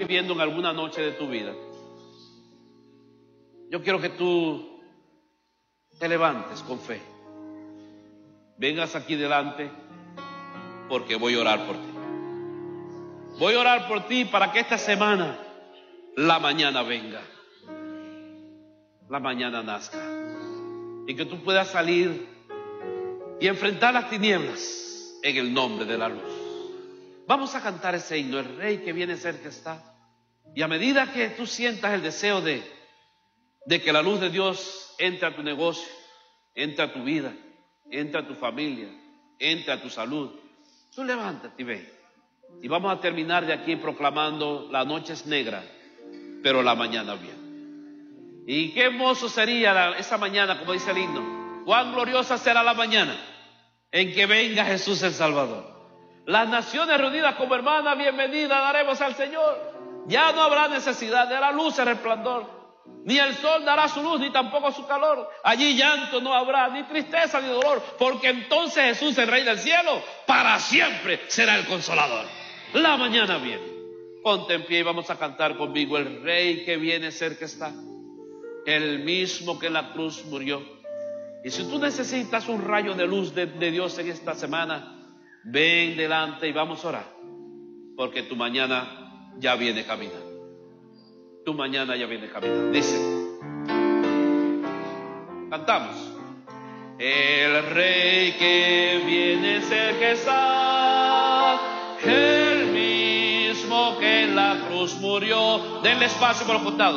viviendo en alguna noche de tu vida, yo quiero que tú te levantes con fe. Vengas aquí delante porque voy a orar por ti. Voy a orar por ti para que esta semana la mañana venga, la mañana nazca, y que tú puedas salir y enfrentar las tinieblas en el nombre de la luz. Vamos a cantar ese himno, el Rey que viene cerca está. Y a medida que tú sientas el deseo de que la luz de Dios entre a tu negocio, entre a tu vida, entre a tu familia, entre a tu salud, tú levántate y ve. Y vamos a terminar de aquí proclamando: la noche es negra, pero la mañana viene. Y qué hermoso sería esa mañana, como dice el himno. Cuán gloriosa será la mañana en que venga Jesús el Salvador. Las naciones reunidas como hermanas, bienvenida daremos al Señor. Ya no habrá necesidad de la luz, el resplandor. Ni el sol dará su luz, ni tampoco su calor. Allí llanto no habrá, ni tristeza, ni dolor, porque entonces Jesús, el Rey del cielo, para siempre será el Consolador. La mañana viene. Ponte en pie y vamos a cantar conmigo: el Rey que viene cerca está, el mismo que en la cruz murió. Y si tú necesitas un rayo de luz de Dios en esta semana, ven delante y vamos a orar, porque tu mañana ya viene caminando. Tu mañana ya viene caminando. Dice, cantamos: el Rey que viene cerca está, el mismo que en la cruz murió. Denle espacio por los costados.